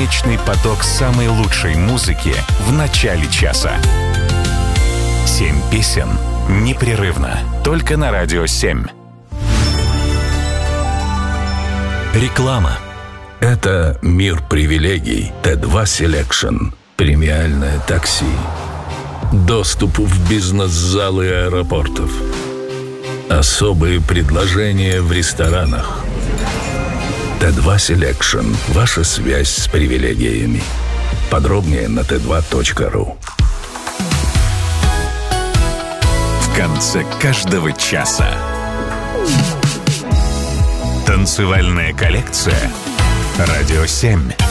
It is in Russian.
бесконечный поток самой лучшей музыки в начале часа. 7 песен непрерывно. Только на Радио 7. Реклама. Это мир привилегий. Т2 Selection. Премиальное такси. Доступ в бизнес-залы аэропортов. Особые предложения в ресторанах. Т2 Selection. Ваша связь с привилегиями. Подробнее на t2.ru. В конце каждого часа. Танцевальная коллекция. Радио 7.